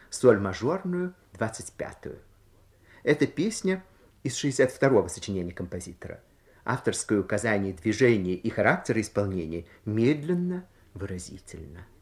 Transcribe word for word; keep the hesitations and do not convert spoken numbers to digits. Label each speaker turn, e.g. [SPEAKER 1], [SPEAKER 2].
[SPEAKER 1] соль мажорную, двадцать пятую. Эта песня из шестьдесят второго сочинения композитора. Авторское указание движения и характера исполнения медленно, выразительно.